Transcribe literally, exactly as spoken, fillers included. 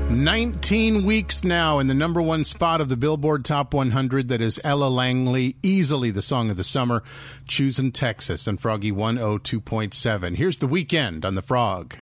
nineteen weeks now in the number one spot of the Billboard Top one hundred. That is Ella Langley, easily the song of the summer. Choosing Texas on Froggy one oh two point seven. Here's The Weeknd on The Frog.